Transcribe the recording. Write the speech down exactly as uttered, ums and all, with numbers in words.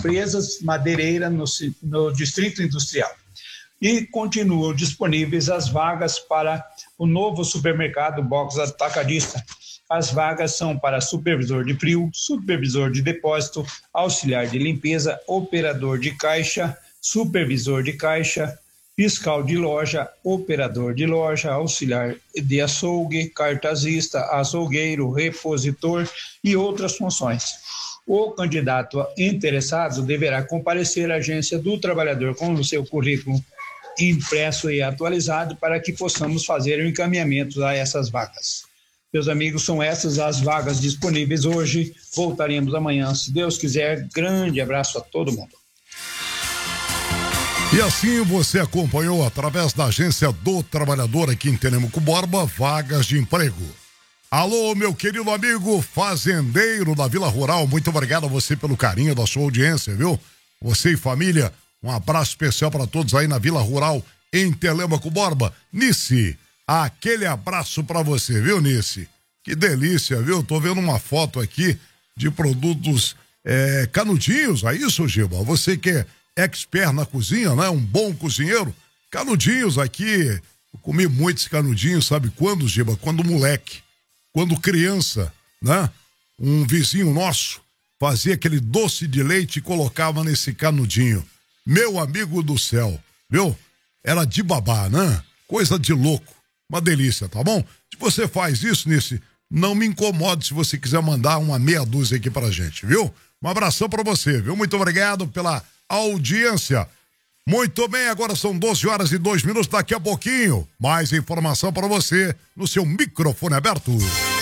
empresas madeireiras no, no Distrito Industrial. E continuam disponíveis as vagas para o novo supermercado Box Atacadista. As vagas são para supervisor de frio, supervisor de depósito, auxiliar de limpeza, operador de caixa, supervisor de caixa, fiscal de loja, operador de loja, auxiliar de açougue, cartazista, açougueiro, repositor e outras funções. O candidato interessado deverá comparecer à agência do trabalhador com o seu currículo impresso e atualizado para que possamos fazer o encaminhamento a essas vagas. Meus amigos, são essas as vagas disponíveis hoje. Voltaremos amanhã, se Deus quiser. Grande abraço a todo mundo. E assim você acompanhou através da agência do trabalhador aqui em Telêmaco Borba, vagas de emprego. Alô, meu querido amigo fazendeiro da Vila Rural, muito obrigado a você pelo carinho da sua audiência, viu? Você e família, um abraço especial para todos aí na Vila Rural, em Telêmaco Borba. Nice, aquele abraço para você, viu, Nice? Que delícia, viu? Tô vendo uma foto aqui de produtos é, canudinhos, é isso, Giba? Você que é expert na cozinha, né? Um bom cozinheiro. Canudinhos aqui, eu comi muitos canudinhos, sabe quando, Giba? Quando moleque, quando criança, né? Um vizinho nosso fazia aquele doce de leite e colocava nesse canudinho. Meu amigo do céu, viu? Era de babá, né? Coisa de louco. Uma delícia, tá bom? Se você faz isso, Nice, não me incomode se você quiser mandar uma meia dúzia aqui pra gente, viu? Um abração pra você, viu? Muito obrigado pela audiência. Muito bem, agora são doze horas e dois minutos. Daqui a pouquinho, mais informação para você no seu microfone aberto.